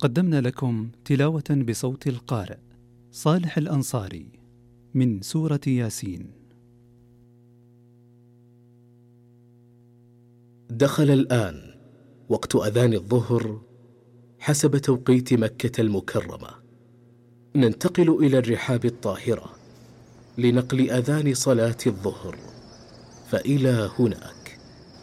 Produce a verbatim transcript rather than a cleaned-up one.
قدمنا لكم تلاوة بصوت القارئ صالح الأنصاري من سورة ياسين. دخل الآن وقت أذان الظهر حسب توقيت مكة المكرمة. ننتقل إلى الرحاب الطاهرة لنقل أذان صلاة الظهر، فإلى هناك.